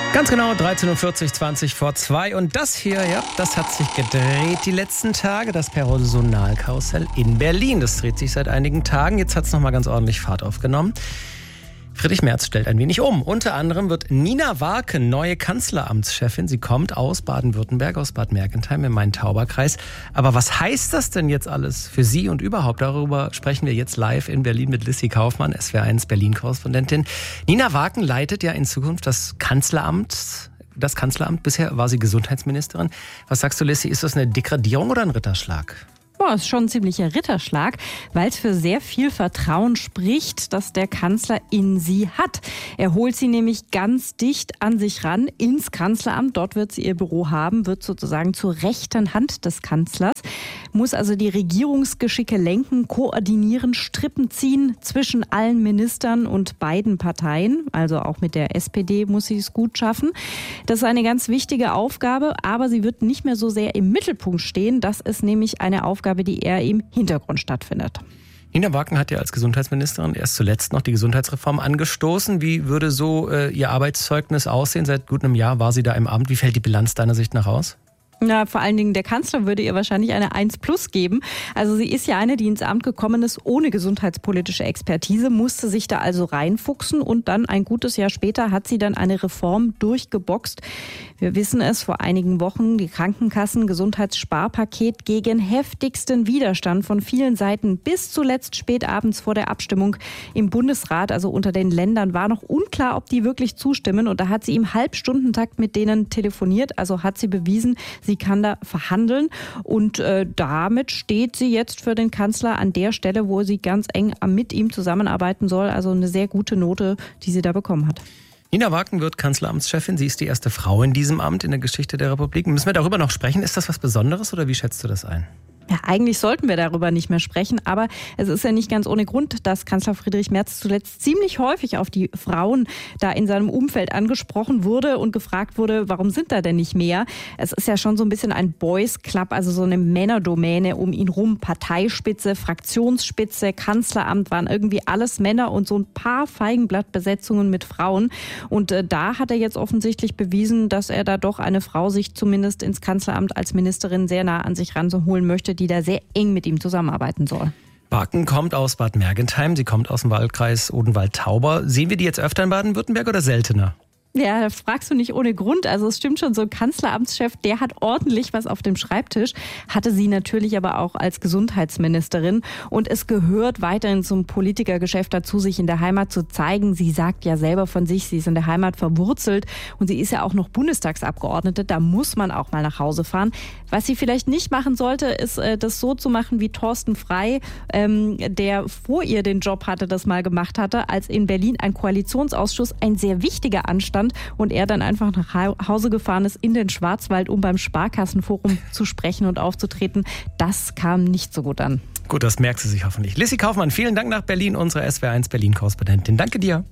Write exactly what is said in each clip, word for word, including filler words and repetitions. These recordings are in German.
Ganz genau, dreizehn Uhr vierzig, zwanzig vor zwei. Und das hier, ja, das hat sich gedreht die letzten Tage. Das Personalkarussell in Berlin. Das dreht sich seit einigen Tagen. Jetzt hat es nochmal ganz ordentlich Fahrt aufgenommen. Friedrich Merz stellt ein wenig um. Unter anderem wird Nina Warken neue Kanzleramtschefin. Sie kommt aus Baden-Württemberg, aus Bad Mergentheim im Main-Tauber-Kreis. Aber was heißt das denn jetzt alles für Sie und überhaupt? Darüber sprechen wir jetzt live in Berlin mit Lissy Kaufmann, S W R eins Berlin-Korrespondentin. Nina Warken leitet ja in Zukunft das Kanzleramt. Das Kanzleramt. Bisher war sie Gesundheitsministerin. Was sagst du, Lissy? Ist das eine Degradierung oder ein Ritterschlag? Boah, ist schon ein ziemlicher Ritterschlag, weil es für sehr viel Vertrauen spricht, dass der Kanzler in sie hat. Er holt sie nämlich ganz dicht an sich ran ins Kanzleramt. Dort wird sie ihr Büro haben, wird sozusagen zur rechten Hand des Kanzlers, muss also die Regierungsgeschicke lenken, koordinieren, Strippen ziehen zwischen allen Ministern und beiden Parteien. Also auch mit der S P D muss sie es gut schaffen. Das ist eine ganz wichtige Aufgabe, aber sie wird nicht mehr so sehr im Mittelpunkt stehen. Das ist nämlich eine Aufgabe, die eher im Hintergrund stattfindet. Nina Warken hat ja als Gesundheitsministerin erst zuletzt noch die Gesundheitsreform angestoßen. Wie würde so äh, ihr Arbeitszeugnis aussehen? Seit gut einem Jahr war sie da im Amt. Wie fällt die Bilanz deiner Sicht nach aus? Na, vor allen Dingen der Kanzler würde ihr wahrscheinlich eine eins plus geben. Also sie ist ja eine, die ins Amt gekommen ist ohne gesundheitspolitische Expertise, musste sich da also reinfuchsen und dann ein gutes Jahr später hat sie dann eine Reform durchgeboxt. Wir wissen es, vor einigen Wochen die Krankenkassen Gesundheitssparpaket gegen heftigsten Widerstand von vielen Seiten bis zuletzt spät abends vor der Abstimmung im Bundesrat, also unter den Ländern, war noch unklar, ob die wirklich zustimmen und da hat sie im Halbstundentakt mit denen telefoniert, also hat sie bewiesen, sie kann da verhandeln und äh, damit steht sie jetzt für den Kanzler an der Stelle, wo sie ganz eng mit ihm zusammenarbeiten soll. Also eine sehr gute Note, die sie da bekommen hat. Nina Warken wird Kanzleramtschefin. Sie ist die erste Frau in diesem Amt in der Geschichte der Republik. Müssen wir darüber noch sprechen? Ist das was Besonderes oder wie schätzt du das ein? Ja, eigentlich sollten wir darüber nicht mehr sprechen, aber es ist ja nicht ganz ohne Grund, dass Kanzler Friedrich Merz zuletzt ziemlich häufig auf die Frauen da in seinem Umfeld angesprochen wurde und gefragt wurde, warum sind da denn nicht mehr? Es ist ja schon so ein bisschen ein Boys Club, also so eine Männerdomäne um ihn rum. Parteispitze, Fraktionsspitze, Kanzleramt waren irgendwie alles Männer und so ein paar Feigenblattbesetzungen mit Frauen. Und äh, da hat er jetzt offensichtlich bewiesen, dass er da doch eine Frau sich zumindest ins Kanzleramt als Ministerin sehr nah an sich ranholen möchte, die da sehr eng mit ihm zusammenarbeiten soll. Warken kommt aus Bad Mergentheim, sie kommt aus dem Wahlkreis Odenwald-Tauber. Sehen wir die jetzt öfter in Baden-Württemberg oder seltener? Ja, da fragst du nicht ohne Grund. Also es stimmt schon, so ein Kanzleramtschef, der hat ordentlich was auf dem Schreibtisch, hatte sie natürlich aber auch als Gesundheitsministerin. Und es gehört weiterhin zum Politikergeschäft dazu, sich in der Heimat zu zeigen. Sie sagt ja selber von sich, sie ist in der Heimat verwurzelt und sie ist ja auch noch Bundestagsabgeordnete. Da muss man auch mal nach Hause fahren. Was sie vielleicht nicht machen sollte, ist das so zu machen, wie Thorsten Frey, ähm, der vor ihr den Job hatte, das mal gemacht hatte, als in Berlin ein Koalitionsausschuss, ein sehr wichtiger Anstand, und er dann einfach nach Hause gefahren ist in den Schwarzwald, um beim Sparkassenforum zu sprechen und aufzutreten. Das kam nicht so gut an. Gut, das merkt sie sich hoffentlich. Lissy Kaufmann, vielen Dank nach Berlin, unsere S W R eins Berlin-Korrespondentin. Danke dir.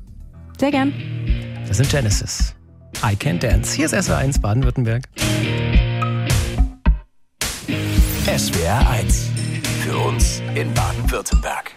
Sehr gern. Das sind Genesis. I Can't Dance. Hier ist S W R eins Baden-Württemberg. S W R eins. Für uns in Baden-Württemberg.